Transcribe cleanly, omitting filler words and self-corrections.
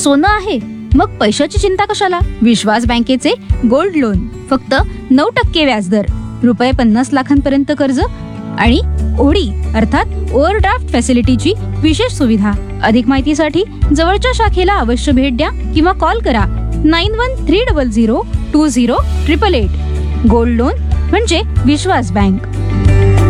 सोनं आहे मग पैशाची चिंता कशाला? विश्वास बँकेचे गोल्ड लोन, फक्त 9% व्याजदर, ₹50 लाखांपर्यंत कर्ज आणि ओडी अर्थात ओव्हरड्राफ्ट फॅसिलिटीची विशेष सुविधा. अधिक माहितीसाठी जवळच्या शाखेला अवश्य भेट द्या किंवा कॉल करा 9130020888. गोल्ड लोन म्हणजे विश्वास बँक.